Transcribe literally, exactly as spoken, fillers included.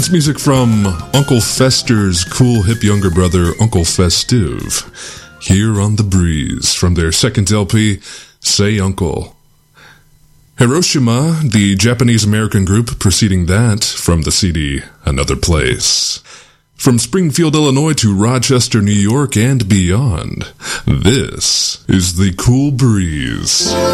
That's music from Uncle Fester's cool hip younger brother, Uncle Festive, here on The Breeze from their second L P, Say Uncle. Hiroshima, the Japanese-American group preceding that from the C D Another Place. From Springfield, Illinois to Rochester, New York and beyond, this is The Cool Breeze.